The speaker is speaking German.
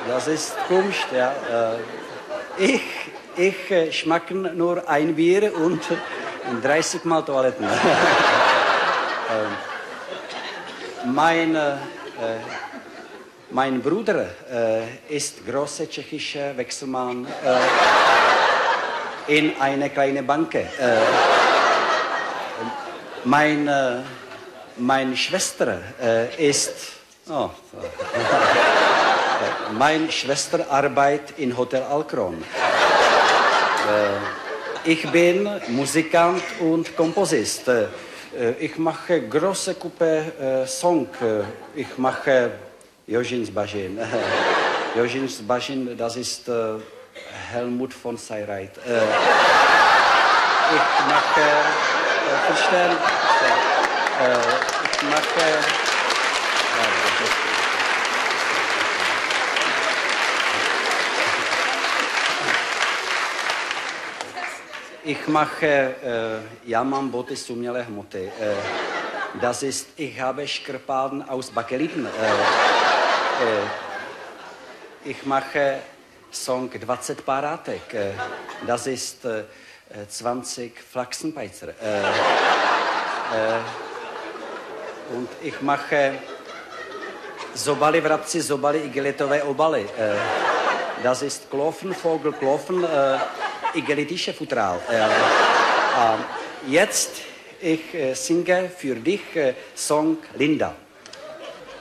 das ist Kunst, ja. Ich schmecke nur ein Bier und 30 Mal Toiletten. Mein Bruder ist großer tschechischer Wechselmann in einer kleinen Bank. Meine Schwester ist... Oh, meine Schwester arbeitet in Hotel Alcron. Ich bin Musikant und Komposist. Ich mache große Gruppe Song. Ich mache Jožin Zbažin. Jožin Zbažin, das ist Helmut von Seyreit. Ich mache, verstehen? Ich mache, já mám boty z umělé hmoty. Das ist, ich habe Škrpaden aus Bakeliten. Ich mache Song 20 Paratek. Das ist 20 Flachsenpeizer. Und ich mache Zobaly vrabci, zobaly igelitové obaly. Das ist Klofen, Vogel, Klofen, igelitische Futral. Jetzt ich singe für dich Song Linda.